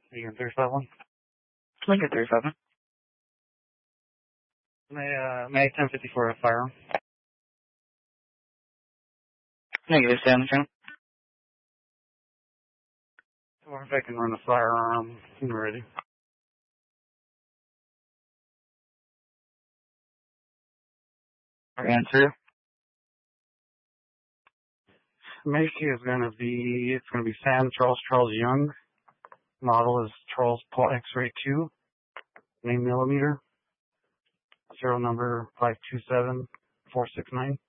You can 37? Lincoln 37. May 1054 a firearm. Negative 7. Or if I can run a firearm, I'm ready. Answer. Make is going to be, Sam Charles Young. Model is Charles Paul X-Ray 2, 9mm. Serial number 527469.